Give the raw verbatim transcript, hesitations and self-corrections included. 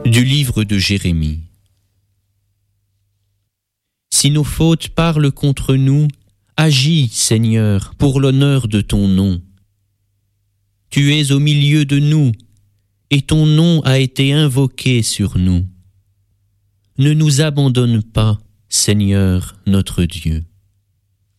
Du livre de Jérémie. Si nos fautes parlent contre nous, agis, Seigneur, pour l'honneur de ton nom. Tu es au milieu de nous, et ton nom a été invoqué sur nous. Ne nous abandonne pas, Seigneur notre Dieu.